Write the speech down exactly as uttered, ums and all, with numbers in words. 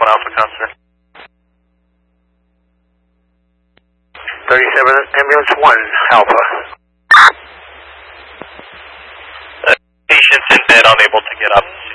Alpha Concert. thirty-seven, ambulance one, Alpha. Uh, patient's in bed, unable to get up.